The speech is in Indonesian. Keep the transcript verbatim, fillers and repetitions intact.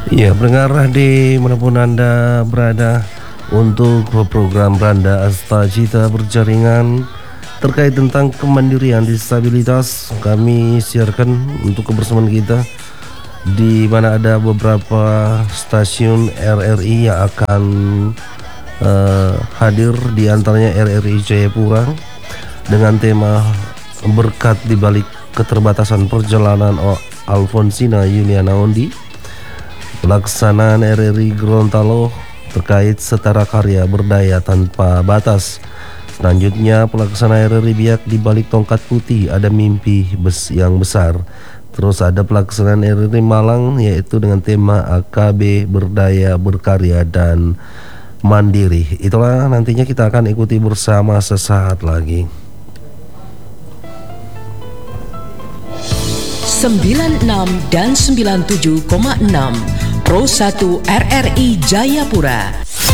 Ya, pendengar di manapun Anda berada, untuk program Randa Asta Cita Berjaringan terkait tentang kemandirian disabilitas, kami siarkan untuk kebersamaan kita, di mana ada beberapa stasiun R R I yang akan uh, hadir, di antaranya R R I Jayapura dengan tema berkat di balik keterbatasan perjalanan Alfonsina Yuliana Ondi, pelaksanaan R R I Gorontalo terkait setara karya berdaya tanpa batas. Selanjutnya pelaksanaan R R I Biak di balik tongkat putih ada mimpi bes yang besar. Terus ada pelaksanaan R R I Malang yaitu dengan tema A K B berdaya berkarya dan mandiri. Itulah nantinya kita akan ikuti bersama sesaat lagi. sembilan puluh enam dan sembilan puluh tujuh koma enam Pro satu R R I Jayapura.